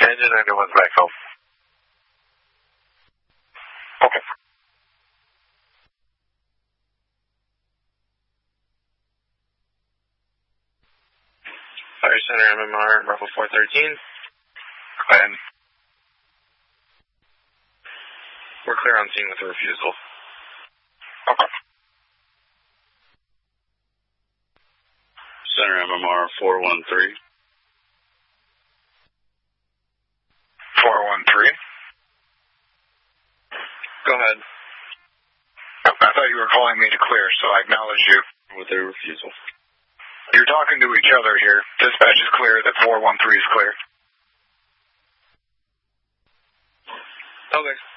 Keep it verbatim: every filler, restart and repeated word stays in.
Engine ninety-one's back home. Okay. Fire Center M M R, Bravo four thirteen. Go ahead. We're clear on scene with a refusal. Okay. Center M M R four one three. four one three. Go ahead. I thought you were calling me to clear, so I acknowledge you. With a refusal. You're talking to each other here. Dispatch is clear that four one three is clear. Okay.